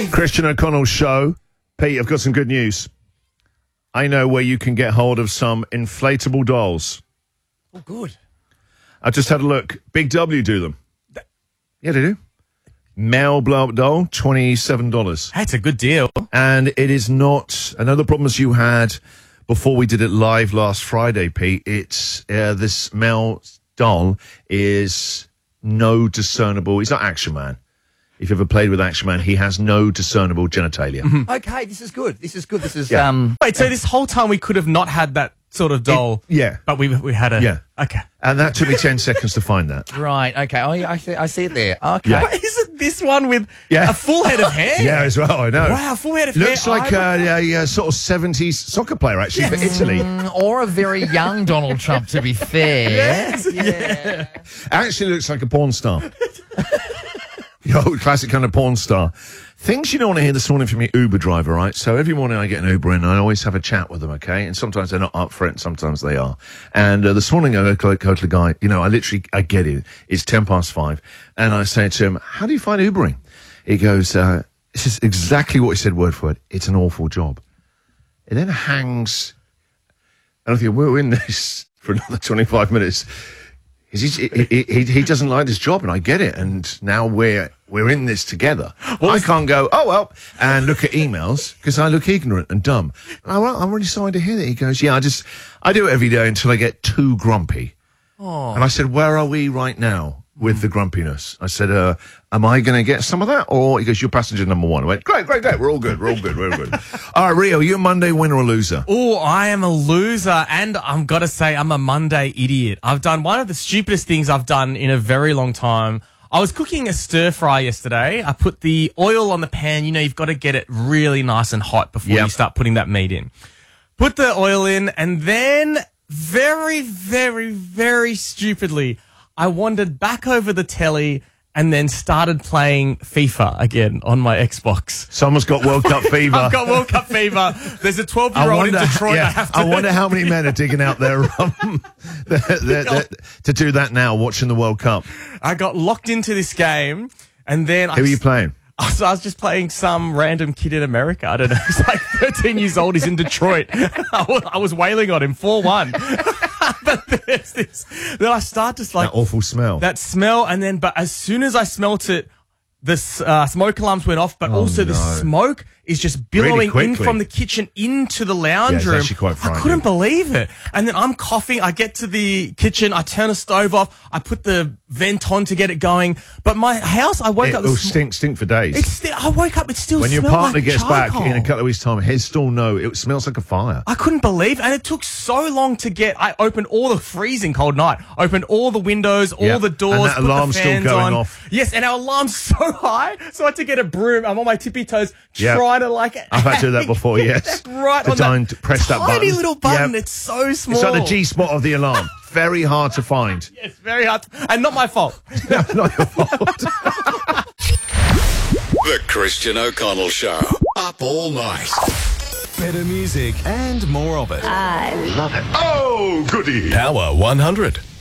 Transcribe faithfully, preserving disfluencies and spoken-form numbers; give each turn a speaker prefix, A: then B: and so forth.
A: Christian O'Connell Show. Pete, I've got some good news. I know where you can get hold of some inflatable dolls.
B: Oh, good.
A: I just had a look. Big W do them. Yeah, they do. Male blow-up doll, twenty-seven dollars.
B: That's a good deal.
A: And it is not another problems you had before we did it live last Friday, Pete. It's uh, this male doll is no discernible. He's not Action Man. If you've ever played with Action Man, he has no discernible genitalia.
B: Mm-hmm. Okay, this is good. This is good. This is
A: Yeah.
B: um.
C: Wait, so this whole time we could have not had that sort of doll.
A: It- yeah.
C: But we we had a...
A: Yeah.
C: Okay.
A: And that took me ten seconds to find that.
B: Right. Okay. Oh, yeah, I see. I see it there. Okay.
A: Yeah.
C: But isn't this one with
A: Yeah.
C: a full head of hair?
A: Yeah, as well, I know.
C: Wow, full head of
A: Looks
C: hair.
A: like
C: I-
A: a, a, a sort of seventies soccer player, actually, for Italy.
B: Mm, or a very young Donald Trump, to be fair.
C: Yes.
B: Yeah.
A: Actually looks like a porn star. The old classic kind of porn star. Things you don't want to hear this morning from your Uber driver, right? So every morning I get an Uber in, I always have a chat with them, okay? And sometimes they're not up for it, and sometimes they are. And uh, this morning I go, go to the guy, you know, I literally, I get it. It's ten past five. And I say to him, how do you find Ubering? He goes, uh, this is exactly what he said word for word. It's an awful job. It then hangs, and I think, we're in this for another twenty-five minutes. He, he, he, he doesn't like this job, and I get it. And now we're we're in this together. I can't go, oh, well, and look at emails, because I look ignorant and dumb. And I, well, I'm really sorry to hear that. He goes, yeah, I just, I do it every day until I get too grumpy.
B: Oh.
A: And I said, where are we right now with the grumpiness? I said, uh, am I going to get some of that? Or he goes, you're passenger number one. I went, great, great, great. We're all good. We're all good. We're all good. All right, Rio, you a Monday winner or loser?
C: Oh, I am a loser, and I've got to say I'm a Monday idiot. I've done one of the stupidest things I've done in a very long time. I was cooking a stir fry yesterday. I put the oil on the pan. You know, you've got to get it really nice and hot before
A: Yep.
C: you start putting that meat in. Put the oil in, and then very, very, very stupidly, I wandered back over the telly and then started playing FIFA again on my Xbox.
A: Someone's got World Cup fever.
C: I've got World Cup fever. There's a twelve-year-old in Detroit.
A: yeah,
C: I have to.
A: I wonder how many men are digging out their um, their- their- their- to do that now, watching the World Cup.
C: I got locked into this game, and then I
A: Who are you playing?
C: I was, I was just playing some random kid in America. I don't know. He's like thirteen years old. He's in Detroit. I was, I was wailing on him four one. But there's this. Then I start to like
A: That awful smell.
C: that smell, and then but as soon as I smelt it, the uh, smoke alarms went off. But
A: Oh,
C: also the
A: no.
C: smoke is just
A: Really
C: billowing in
A: quickly.
C: from the kitchen into the lounge
A: Yeah, it's
C: room.
A: actually quite
C: I
A: frightening.
C: couldn't believe it. And then I'm coughing. I get to the kitchen. I turn the stove off. I put the vent on to get it going. But my house, I woke
A: It
C: up.
A: will
C: This
A: stink, stink for days.
C: it's still, I woke up. It still
A: When your
C: smelled
A: partner
C: like
A: gets
C: charcoal.
A: back in a couple of weeks' time, he'll still know it smells like a fire.
C: I couldn't believe, and it took so long to get. I opened all the freezing cold night, opened all the windows, all
A: Yeah.
C: the doors,
A: And that
C: put the
A: alarm's still
C: fans
A: going
C: on.
A: off.
C: Yes, and our alarm's so high, so I had to get a broom. I'm on my tippy toes,
A: Yeah.
C: trying to like.
A: I've had to do that before, yes.
C: right
A: To
C: on
A: try
C: that
A: and press that
C: tiny
A: button.
C: little button.
A: Yep.
C: It's so small.
A: It's like the G spot of the alarm. Very hard to find.
C: It's very hard, to, and not my fault.
A: No, not your fault.
D: The Christian O'Connell Show. Up all night.
E: Better music and more of it.
F: I
D: Oh, goody.
E: Power one hundred.